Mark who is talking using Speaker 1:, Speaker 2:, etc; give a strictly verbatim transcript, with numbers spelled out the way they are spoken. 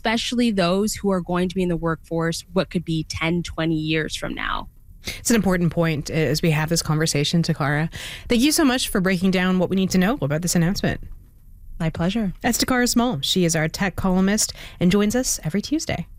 Speaker 1: especially those who are going to be in the workforce what could be ten, twenty years from now.
Speaker 2: It's an important point as we have this conversation, Takara. Thank you so much for breaking down what we need to know about this announcement.
Speaker 3: My pleasure.
Speaker 2: That's Takara Small. She is our tech columnist and joins us every Tuesday.